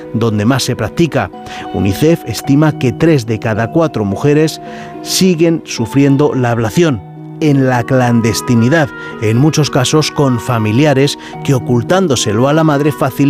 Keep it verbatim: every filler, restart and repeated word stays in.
donde más se practica. UNICEF estima que tres de cada cuatro mujeres siguen sufriendo la ablación en la clandestinidad, en muchos casos con familiares que, ocultándoselo a la madre, facilitan